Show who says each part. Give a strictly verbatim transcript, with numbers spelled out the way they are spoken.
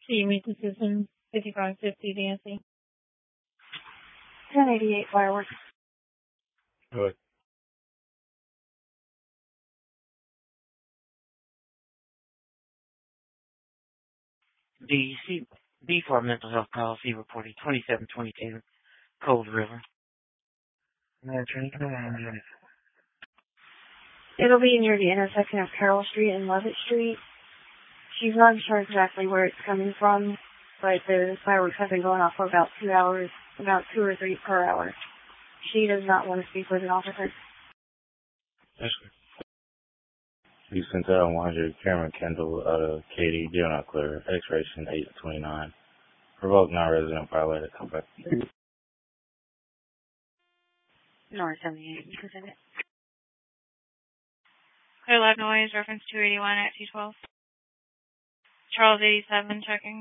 Speaker 1: Can you meet the system fifty-five fifty Nancy?
Speaker 2: ten eighty-eight Fireworks.
Speaker 3: Good.
Speaker 4: D C B for mental health policy reporting twenty-seven twenty-two Cold River.
Speaker 2: It'll be near the intersection of Carroll Street and Levitt Street. She's not sure exactly where it's coming from, but the fireworks have been going off for about two hours, about two or three per hour. She does not want to speak with an officer.
Speaker 3: That's good. Houston Town one hundred, Cameron Kendall out of Katy, deal not clear, expiration eight twenty-nine. Provoke non-resident violator, come back.
Speaker 2: North seventy-eight, you can send it.
Speaker 1: Clear loud noise, reference two eighty-one at two twelve. Charles eighty-seven checking.